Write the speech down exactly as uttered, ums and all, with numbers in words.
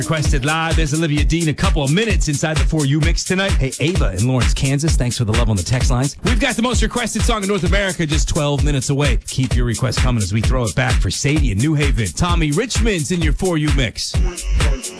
Requested live. There's Olivia Dean. A couple of minutes inside the For You mix tonight. Hey, Ava in Lawrence, Kansas. Thanks for the love on the text lines. We've got the most requested song in North America just twelve minutes away. Keep your requests coming as we throw it back for Sadie in New Haven. Tommy Richmond's in your For You mix.